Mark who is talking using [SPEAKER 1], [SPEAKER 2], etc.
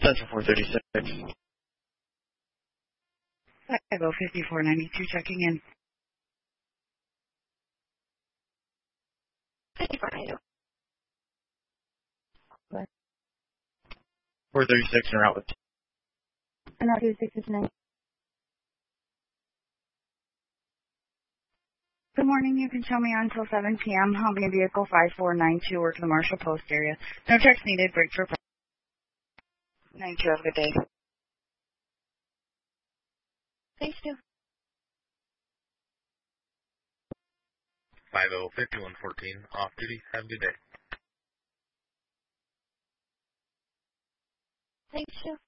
[SPEAKER 1] Central 436.
[SPEAKER 2] 5492 checking in.
[SPEAKER 3] 5492.
[SPEAKER 1] 436 en route with.
[SPEAKER 3] And I'll do 659.
[SPEAKER 2] Good morning. You can show me on until 7 p.m. I'll be in vehicle 5492 work the Marshall Post area. No checks needed. Break for 92. Have a good day.
[SPEAKER 3] Thanks, too.
[SPEAKER 4] 505114, off duty. Have a good day.
[SPEAKER 3] Thanks, too.